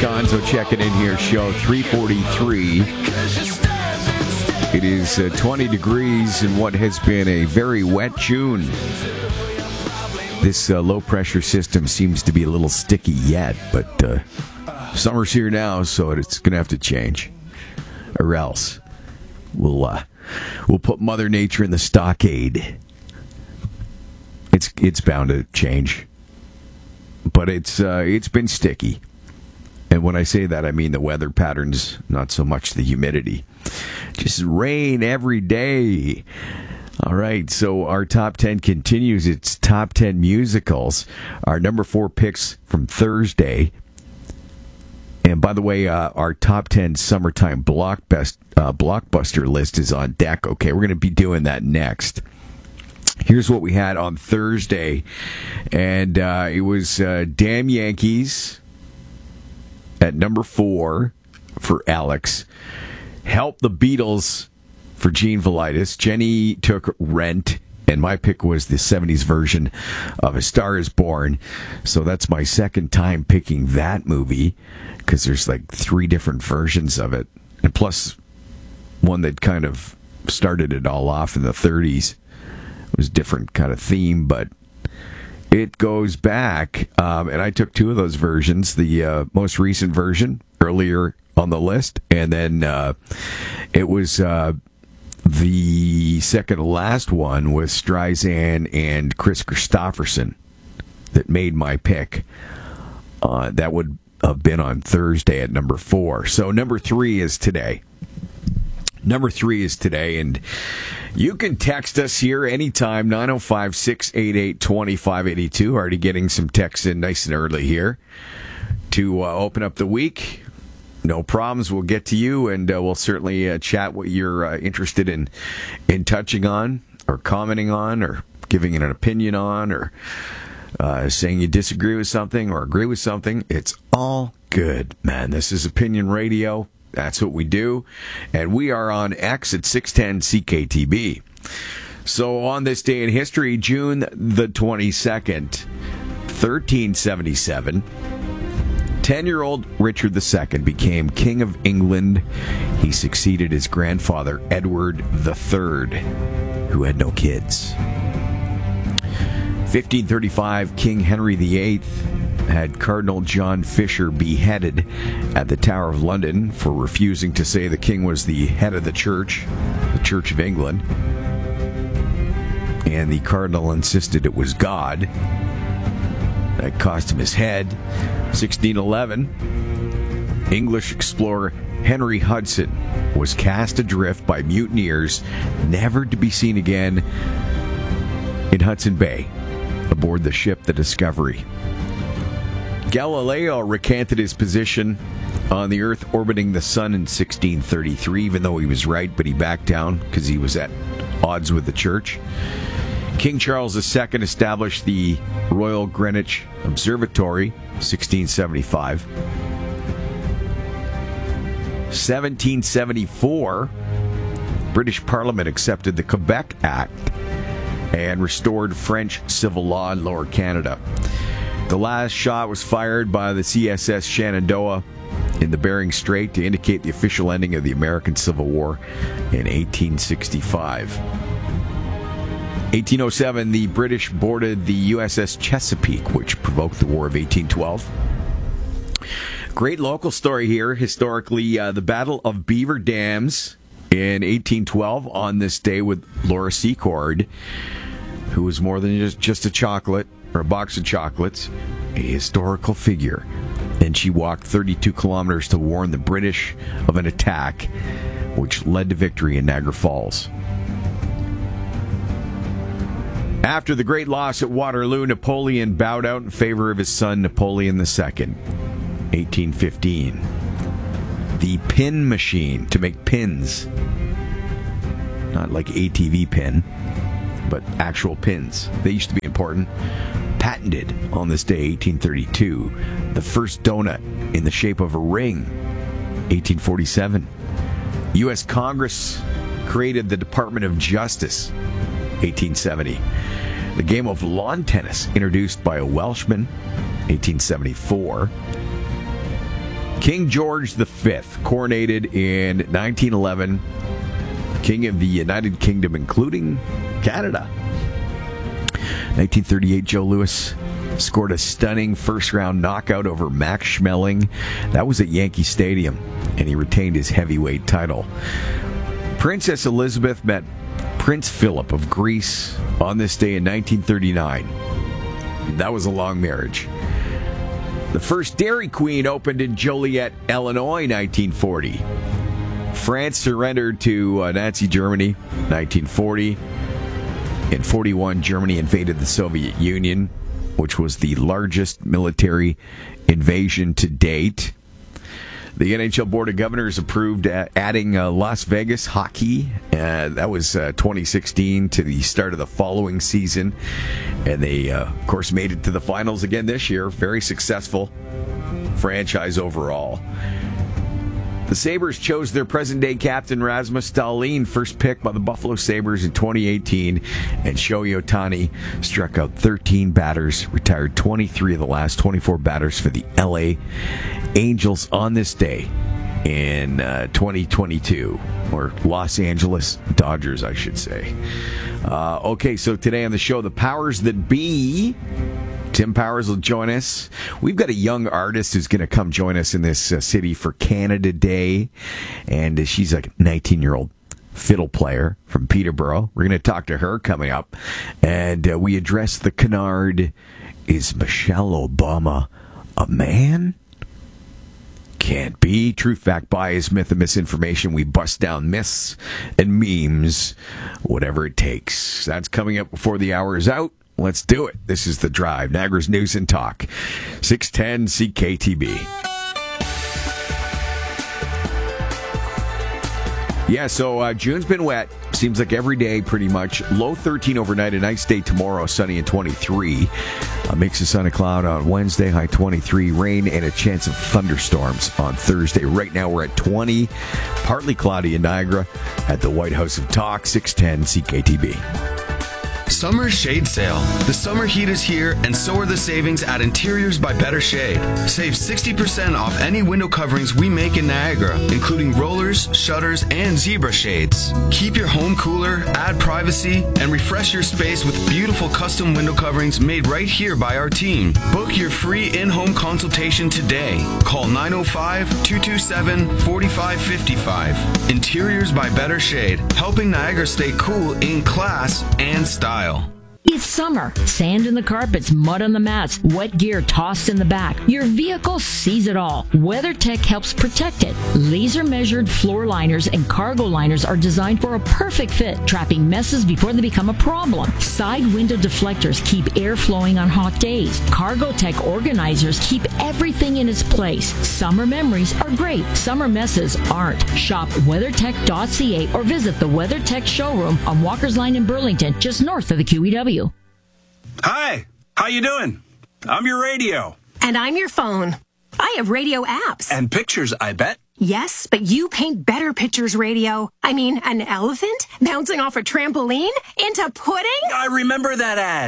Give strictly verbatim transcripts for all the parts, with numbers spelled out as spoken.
Gonzo checking in here, show three forty-three. It is uh, twenty degrees in what has been a very wet June. This uh, low-pressure system seems to be a little sticky yet, but uh, summer's here now, so it's going to have to change. Or else we'll, uh, we'll put Mother Nature in the stockade. It's it's bound to change. But it's uh, it's been sticky. And when I say that, I mean the weather patterns, not so much the humidity. Just rain every day. All right, so our top ten continues. It's top ten musicals. Our number four picks from Thursday. And by the way, uh, our top ten summertime blockbust, uh, blockbuster list is on deck. Okay, we're going to be doing that next. Here's what we had on Thursday, and uh, it was uh, Damn Yankees at number four for Alex. Help the Beatles for Gene Velitis. Jenny took Rent, and my pick was the seventies version of A Star Is Born. So that's my second time picking that movie, because there's like three different versions of it, and plus one that kind of started it all off in the thirties. It was a different kind of theme, but it goes back, um, and I took two of those versions, the uh, most recent version earlier on the list, and then uh, it was uh, the second to last one with Streisand and Chris Christopherson that made my pick. Uh, that would have been on Thursday at number four. So number three is today. Number three is today, and you can text us here anytime, nine oh five, six eight eight, two five eight two. Already getting some texts in nice and early here to uh, open up the week. No problems. We'll get to you, and uh, we'll certainly uh, chat what you're uh, interested in in touching on or commenting on or giving an opinion on or uh, saying you disagree with something or agree with something. It's all good, man. This is Opinion Radio. That's what we do. And we are on X at six ten C K T B. So on this day in history, June the twenty-second, thirteen seventy-seven, ten-year-old Richard the Second became King of England. He succeeded his grandfather, Edward the Third, who had no kids. fifteen thirty-five, King Henry the Eighth had Cardinal John Fisher beheaded at the Tower of London for refusing to say the king was the head of the church, the Church of England. And the cardinal insisted it was God. That cost him his head. sixteen eleven, English explorer Henry Hudson was cast adrift by mutineers, never to be seen again in Hudson Bay aboard the ship the Discovery. Galileo recanted his position on the Earth orbiting the Sun in sixteen thirty-three, even though he was right, but he backed down because he was at odds with the Church. King Charles the Second established the Royal Greenwich Observatory, sixteen seventy-five. seventeen seventy-four, British Parliament accepted the Quebec Act and restored French civil law in Lower Canada. The last shot was fired by the C S S Shenandoah in the Bering Strait to indicate the official ending of the American Civil War in eighteen sixty-five. eighteen oh seven, the British boarded the U S S Chesapeake, which provoked the War of eighteen twelve. Great local story here. Historically, uh, the Battle of Beaver Dams in eighteen twelve on this day with Laura Secord, who was more than just, just a chocolate or a box of chocolates, a historical figure. And she walked thirty-two kilometers to warn the British of an attack, which led to victory in Niagara Falls. After the great loss at Waterloo, Napoleon bowed out in favor of his son, Napoleon the Second, eighteen fifteen. The pin machine to make pins, not like A T V pin, but actual pins. They used to be important. Patented on this day, eighteen thirty-two. The first donut in the shape of a ring, eighteen forty-seven. U S Congress created the Department of Justice, eighteen seventy. The game of lawn tennis, introduced by a Welshman, eighteen seventy-four. King George the Fifth, coronated in nineteen eleven, King of the United Kingdom, including Canada. nineteen thirty-eight, Joe Louis scored a stunning first-round knockout over Max Schmeling. That was at Yankee Stadium, and he retained his heavyweight title. Princess Elizabeth met Prince Philip of Greece on this day in nineteen thirty-nine. That was a long marriage. The first Dairy Queen opened in Joliet, Illinois, nineteen forty. France surrendered to uh, Nazi Germany, nineteen forty. In forty-one, Germany invaded the Soviet Union, which was the largest military invasion to date. The N H L Board of Governors approved uh, adding uh, Las Vegas hockey. Uh, that was uh, twenty sixteen to the start of the following season. And they, uh, of course, made it to the finals again this year. Very successful franchise overall. The Sabres chose their present-day captain, Rasmus Dahlin, first pick by the Buffalo Sabres in twenty eighteen. And Shohei Ohtani struck out thirteen batters, retired twenty-three of the last twenty-four batters for the L A Angels on this day in uh, twenty twenty-two. Or Los Angeles Dodgers, I should say. Uh, okay, so today on the show, the powers that be... Tim Powers will join us. We've got a young artist who's going to come join us in this uh, city for Canada Day. And uh, she's a nineteen-year-old fiddle player from Peterborough. We're going to talk to her coming up. And uh, we address the canard, is Michelle Obama a man? Can't be. Truth, fact, bias, myth, and misinformation. We bust down myths and memes, whatever it takes. That's coming up before the hour is out. Let's do it. This is The Drive, Niagara's News and Talk, six ten C K T B. Yeah, so uh, June's been wet. Seems like every day, pretty much. Low thirteen overnight, a nice day tomorrow, sunny and twenty-three. A mix of sun and cloud on Wednesday, high twenty-three. Rain and a chance of thunderstorms on Thursday. Right now, we're at twenty. Partly cloudy in Niagara at the White House of Talk, six ten C K T B. Summer Shade Sale. The summer heat is here, and so are the savings at Interiors by Better Shade. Save sixty percent off any window coverings we make in Niagara, including rollers, shutters, and zebra shades. Keep your home cooler, add privacy, and refresh your space with beautiful custom window coverings made right here by our team. Book your free in-home consultation today. Call nine oh five, two two seven, four five five five. Interiors by Better Shade, helping Niagara stay cool in class and style. It's summer. Sand in the carpets, mud on the mats, wet gear tossed in the back. Your vehicle sees it all. WeatherTech helps protect it. Laser-measured floor liners and cargo liners are designed for a perfect fit, trapping messes before they become a problem. Side window deflectors keep air flowing on hot days. Cargotech organizers keep everything in its place. Summer memories are great. Summer messes aren't. Shop weathertech dot c a or visit the WeatherTech showroom on Walker's Line in Burlington, just north of the Q E W. Hi, how you doing? I'm your radio. And I'm your phone. I have radio apps. And pictures, I bet. Yes, but you paint better pictures, radio. I mean, an elephant bouncing off a trampoline into pudding? I remember that ad.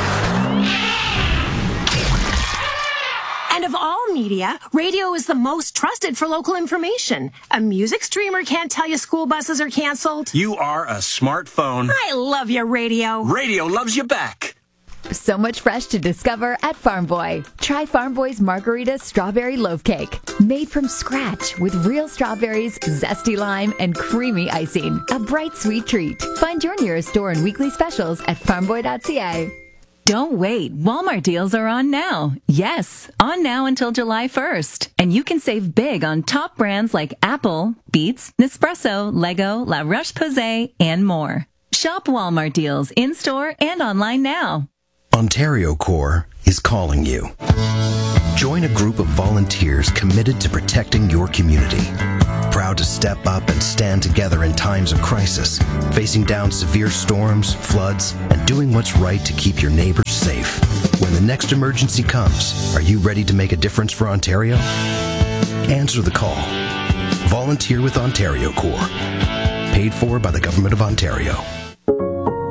And of all media, radio is the most trusted for local information. A music streamer can't tell you school buses are canceled. You are a smartphone. I love your radio. Radio loves you back. So much fresh to discover at Farm Boy. Try Farm Boy's Margarita Strawberry Loaf Cake. Made from scratch with real strawberries, zesty lime, and creamy icing. A bright, sweet treat. Find your nearest store and weekly specials at farm boy dot c a. Don't wait. Walmart deals are on now. Yes, on now until July first. And you can save big on top brands like Apple, Beats, Nespresso, Lego, La Roche-Posay, and more. Shop Walmart deals in-store and online now. Ontario Corps is calling you. Join a group of volunteers committed to protecting your community. Proud to step up and stand together in times of crisis, facing down severe storms, floods, and doing what's right to keep your neighbors safe. When the next emergency comes, are you ready to make a difference for Ontario? Answer the call. Volunteer with Ontario Corps. Paid for by the Government of Ontario.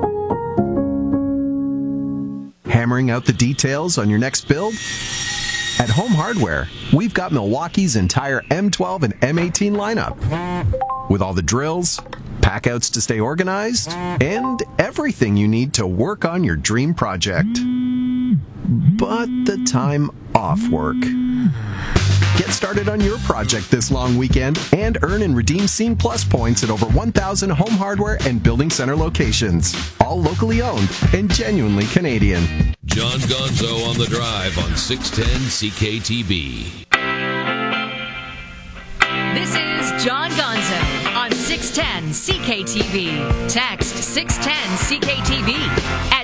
Hammering out the details on your next build? At Home Hardware, we've got Milwaukee's entire M twelve and M eighteen lineup, with all the drills, packouts to stay organized, and everything you need to work on your dream project. But the time off work. Get started on your project this long weekend and earn and redeem Scene Plus points at over one thousand Home Hardware and Building Center locations. All locally owned and genuinely Canadian. John Gonzo on the Drive on six ten C K T B. This is John Gonzo on six ten C K T B. Text six ten C K T B at